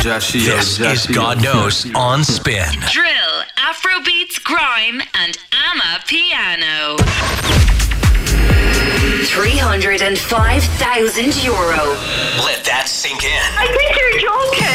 This is God Knows on Spin. Drill, Afrobeats, grime, and Amapiano. €305,000. Let that sink in. I think you're joking.